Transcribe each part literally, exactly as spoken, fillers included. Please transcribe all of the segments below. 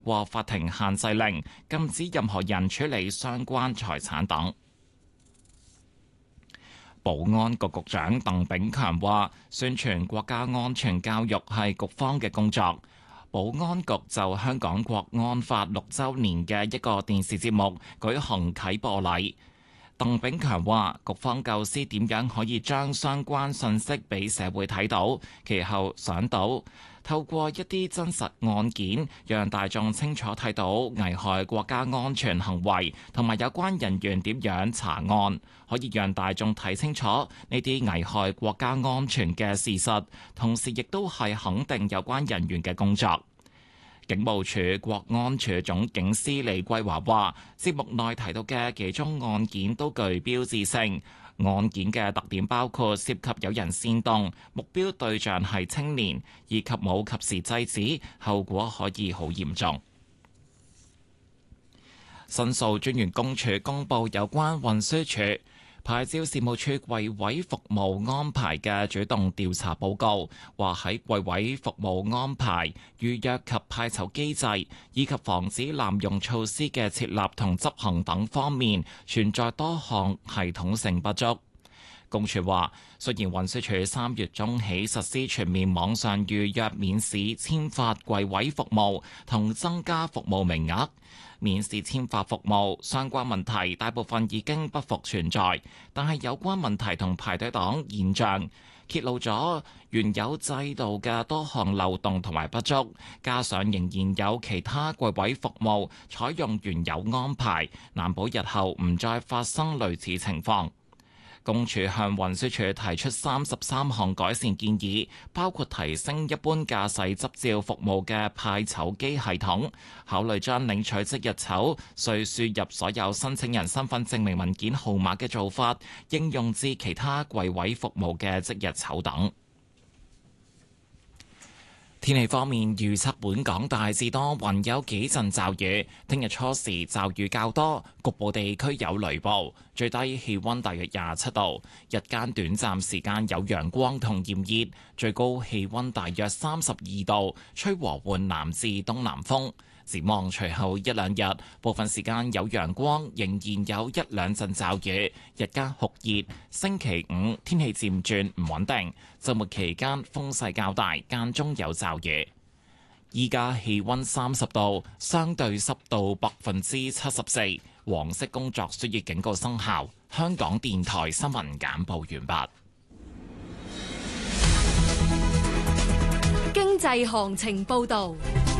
過法庭限制令，禁止任何人處理相關財產等。保安局局長鄧炳強話：宣傳國家安全教育係局方嘅工作。保安局就香港國安法六週年嘅一個電視節目舉行啟播禮。鄧炳強話：局方構思點樣可以將相關信息俾社會睇到，其後想到透過一啲真實案件，讓大眾清楚睇到危害國家安全行為同埋有關人員點樣查案，可以讓大眾睇清楚呢啲危害國家安全嘅事實，同時亦都係肯定有關人員嘅工作。警務處國安處總警司李桂華話：節目內提到嘅幾宗案件都具標誌性，案件嘅特點包括涉及有人煽動，目標對象係青年，以及冇及時制止，後果可以好嚴重。申訴專員公署公布有關運輸署牌照事務處櫃位服務安排嘅主動調查報告，話喺櫃位服務安排、預約及派籌機制以及防止濫用措施嘅設立同執行等方面，存在多項系統性不足。公署話，雖然運輸署三月中起實施全面網上預約免試簽發櫃位服務同增加服務名額，免試簽發服務相關問題大部分已經不復存在，但係有關問題同排隊黨現象揭露咗原有制度嘅多項漏洞同埋不足，加上仍然有其他櫃位服務採用原有安排，難保日後唔再發生類似情況。公署向運輸署提出三十三項改善建議，包括提升一般駕駛執照服務嘅派籌機系統，考慮將領取即日籌需輸入所有申請人身份證明文件號碼嘅做法應用至其他櫃位服務嘅即日籌等。天氣方面，預測本港大致多雲，有幾陣驟雨。聽日初時驟雨較多，局部地區有雷暴。最低氣溫大約廿七度，日間短暫時間有陽光同炎熱，最高氣溫大約三十二度，吹和緩南至東南風。展望隨後一兩日，部分時間有陽光，仍然有一兩陣驟雨，日間酷熱。星期五天氣漸轉唔穩定，週末期間風勢較大，間中有驟雨。依家氣溫三十度，相對濕度百分之七十四，黃色工作暑熱警告生效。香港電台新聞簡報完畢。 經濟行情報導。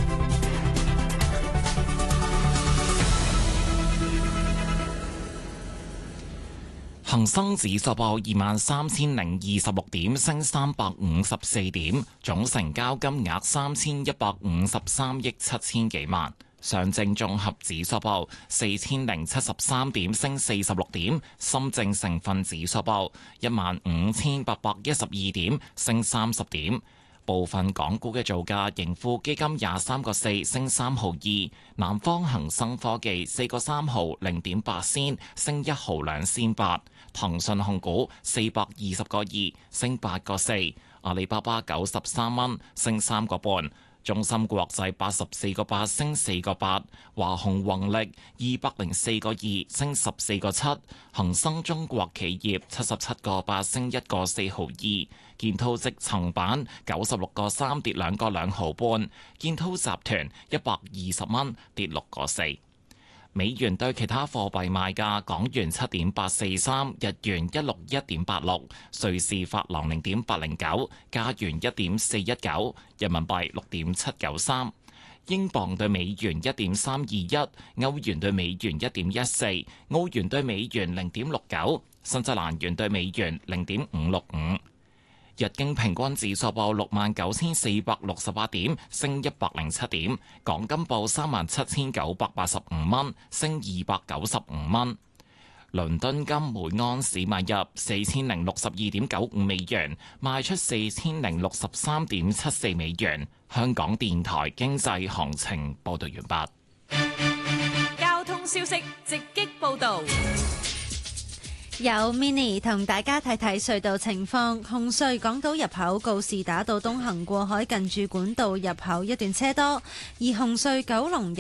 恒生指數報二萬三千零二十六點，升三百五十四點，總成交金額三千一百五十三億七千幾萬。上證綜合指數報四千零七十三點，升四十六點。深證成分指數報一萬五千八百一十二點，升三十點。部分港股嘅造價，盈富基金廿三個四升三毫二，南方恒生科技四個三毫零點八仙升一毫兩仙八，騰訊控股四百二十個二升八個四，阿里巴巴九十三蚊升三個半，中芯國際八十四個八升四個八，華虹宏力二百零四個二升十四個七，恒生中國企業七十七個八升一個四毫二，建滔積層板九十六個三跌兩個兩毫半，建滔集團一百二十蚊跌六個四。美元對其他貨幣賣價：港元七點八四三，日元一六一點八六，瑞士法郎零點八零九，加元一點四一九，人民幣六點七九三，英鎊對美元一點三二一，歐元對美元一點一四，澳元對美元零點六九，新西蘭元對美元零點五六五。日經平均指數報六萬九千四百六十八點，升一百零七點。港金報三萬七千九百八十五蚊，升二百九十五蚊。倫敦金每安士買入四千零六十二點九五美元，賣出四千零六十三點七四美元。香港電台經濟行情報道完畢。 交通消息直擊報道。 有 Mini 同大家睇睇隧道情況。紅隧港島入口告士打道東行過海近住管道入口一段車多，而紅隧九龍